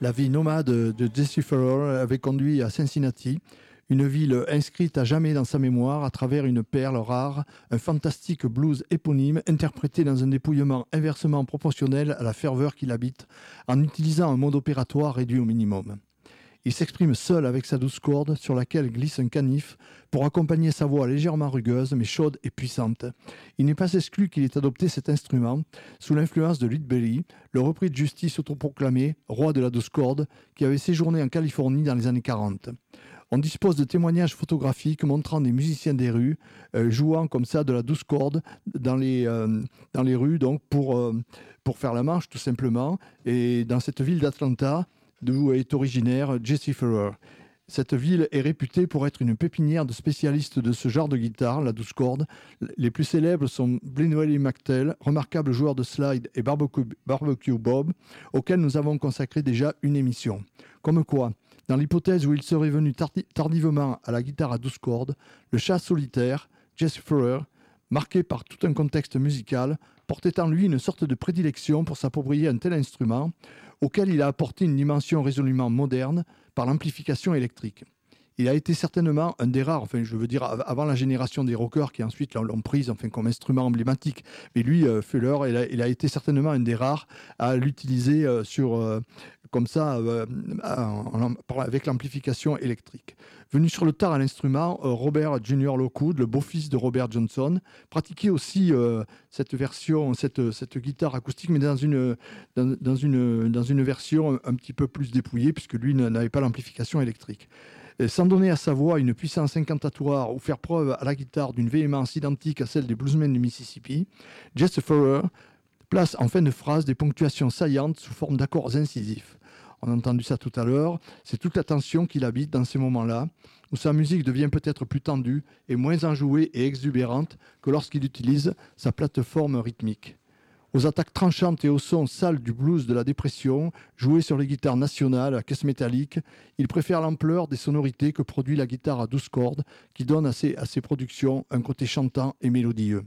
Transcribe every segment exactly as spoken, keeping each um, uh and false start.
La vie nomade de Jesse Farrell avait conduit à Cincinnati, une ville inscrite à jamais dans sa mémoire à travers une perle rare, un fantastique blues éponyme interprété dans un dépouillement inversement proportionnel à la ferveur qui l'habite, en utilisant un mode opératoire réduit au minimum. Il s'exprime seul avec sa douce corde sur laquelle glisse un canif pour accompagner sa voix légèrement rugueuse mais chaude et puissante. Il n'est pas exclu qu'il ait adopté cet instrument sous l'influence de Lead Belly, le repris de justice autoproclamé, roi de la douce corde, qui avait séjourné en Californie dans les années quarante. On dispose de témoignages photographiques montrant des musiciens des rues euh, jouant comme ça de la douce corde dans les, euh, dans les rues donc pour, euh, pour faire la manche tout simplement. Et dans cette ville d'Atlanta, d'où est originaire Jesse Farrell. Cette ville est réputée pour être une pépinière de spécialistes de ce genre de guitare, la douce corde. Les plus célèbres sont Blinwelly McTell, remarquable joueur de slide, et Barbecue, Barbecue Bob, auquel nous avons consacré déjà une émission. Comme quoi, dans l'hypothèse où il serait venu tardi- tardivement à la guitare à douze cordes, le chat solitaire, Jesse Farrell, marqué par tout un contexte musical, portait en lui une sorte de prédilection pour s'approprier un tel instrument, auquel il a apporté une dimension résolument moderne par l'amplification électrique. Il a été certainement un des rares, enfin je veux dire avant la génération des rockers qui ensuite l'ont prise enfin, comme instrument emblématique, mais lui, euh, Fuller, il a, il a été certainement un des rares à l'utiliser euh, sur, euh, comme ça, euh, en, en, avec l'amplification électrique. Venu sur le tard à l'instrument, euh, Robert Junior Lockwood, le beau-fils de Robert Johnson, pratiquait aussi euh, cette version, cette, cette guitare acoustique, mais dans une, dans, dans une, dans une version un, un petit peu plus dépouillée, puisque lui n'avait pas l'amplification électrique. Et sans donner à sa voix une puissance incantatoire ou faire preuve à la guitare d'une véhémence identique à celle des bluesmen du Mississippi, Jesse Farrell place en fin de phrase des ponctuations saillantes sous forme d'accords incisifs. On a entendu ça tout à l'heure, c'est toute la tension qu'il habite dans ces moments-là, où sa musique devient peut-être plus tendue et moins enjouée et exubérante que lorsqu'il utilise sa plateforme rythmique. Aux attaques tranchantes et au son sale du blues de la dépression, joué sur les guitares nationales à caisse métallique, il préfère l'ampleur des sonorités que produit la guitare à douze cordes, qui donne à ses, à ses productions un côté chantant et mélodieux.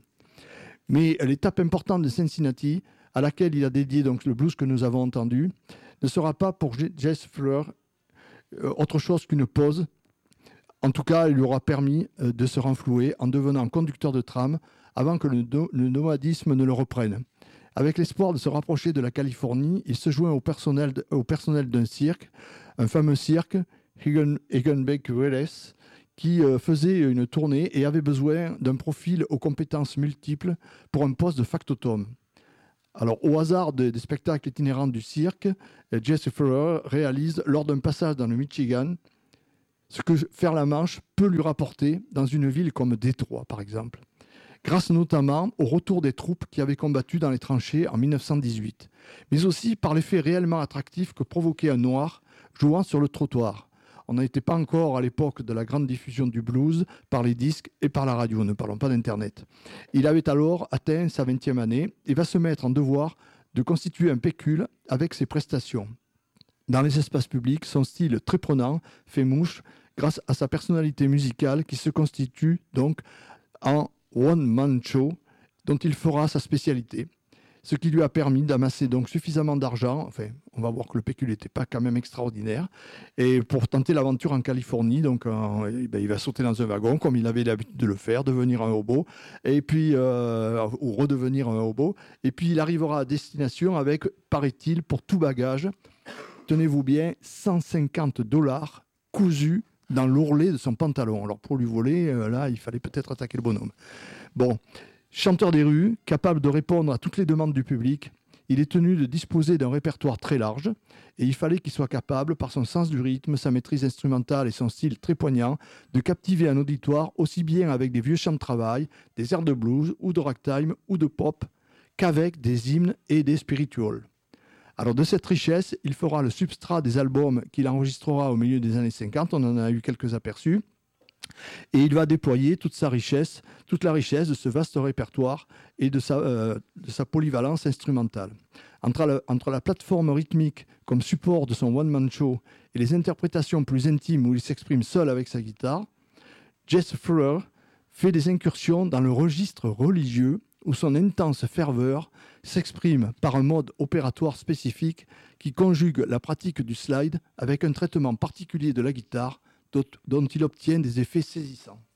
Mais l'étape importante de Cincinnati, à laquelle il a dédié donc le blues que nous avons entendu, ne sera pas pour Jesse Farrell euh, autre chose qu'une pause. En tout cas, il lui aura permis euh, de se renflouer en devenant conducteur de tram avant que le, do- le nomadisme ne le reprenne. Avec l'espoir de se rapprocher de la Californie, il se joint au personnel, de, au personnel d'un cirque, un fameux cirque, Hagenbeck Willis, qui euh, faisait une tournée et avait besoin d'un profil aux compétences multiples pour un poste de factotum. Alors, au hasard de, des spectacles itinérants du cirque, Jesse Farrell réalise, lors d'un passage dans le Michigan, ce que faire la manche peut lui rapporter dans une ville comme Détroit, par exemple. Grâce notamment au retour des troupes qui avaient combattu dans les tranchées en dix-neuf cent dix-huit, mais aussi par l'effet réellement attractif que provoquait un noir jouant sur le trottoir. On n'était pas encore à l'époque de la grande diffusion du blues par les disques et par la radio, ne parlons pas d'Internet. Il avait alors atteint sa vingtième année et va se mettre en devoir de constituer un pécule avec ses prestations. Dans les espaces publics, son style très prenant fait mouche grâce à sa personnalité musicale qui se constitue donc en one-man show dont il fera sa spécialité, ce qui lui a permis d'amasser donc suffisamment d'argent, enfin on va voir que le pécule n'était pas quand même extraordinaire, et pour tenter l'aventure en Californie, donc euh, ben, il va sauter dans un wagon comme il avait l'habitude de le faire, devenir un hobo, et puis, euh, ou redevenir un hobo, et puis il arrivera à destination avec, paraît-il, pour tout bagage, tenez-vous bien, cent cinquante dollars cousus dans l'ourlet de son pantalon. Alors pour lui voler, euh, là, il fallait peut-être attaquer le bonhomme. Bon, chanteur des rues, capable de répondre à toutes les demandes du public, il est tenu de disposer d'un répertoire très large et il fallait qu'il soit capable, par son sens du rythme, sa maîtrise instrumentale et son style très poignant, de captiver un auditoire aussi bien avec des vieux chants de travail, des airs de blues ou de ragtime ou de pop qu'avec des hymnes et des spirituals. Alors de cette richesse, il fera le substrat des albums qu'il enregistrera au milieu des années cinquante, on en a eu quelques aperçus, et il va déployer toute sa richesse, toute la richesse de ce vaste répertoire et de sa, euh, de sa polyvalence instrumentale. Entre la, entre la plateforme rythmique comme support de son one-man show et les interprétations plus intimes où il s'exprime seul avec sa guitare, Jesse Farrell fait des incursions dans le registre religieux où son intense ferveur s'exprime par un mode opératoire spécifique qui conjugue la pratique du slide avec un traitement particulier de la guitare dont, dont il obtient des effets saisissants.